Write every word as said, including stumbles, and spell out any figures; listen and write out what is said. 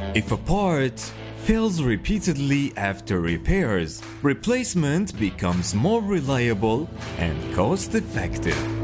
If a part fails repeatedly after repairs, replacement becomes more reliable and cost-effective.